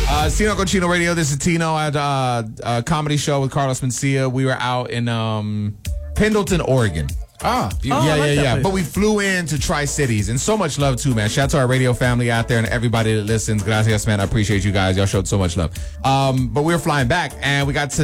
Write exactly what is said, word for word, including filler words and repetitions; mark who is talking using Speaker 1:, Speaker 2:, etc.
Speaker 1: Uh, Tino Cochino Radio. This is Tino at uh, a comedy show with Carlos Mencia. We were out in um, Pendleton, Oregon.
Speaker 2: Ah, beautiful.
Speaker 1: yeah,
Speaker 3: I like
Speaker 1: yeah,
Speaker 3: that
Speaker 1: yeah.
Speaker 3: place.
Speaker 1: But we flew into Tri-Cities, and so much love too, man. Shout out to our radio family out there and everybody that listens. Gracias, man. I appreciate you guys. Y'all showed so much love. Um, but we were flying back, and we got to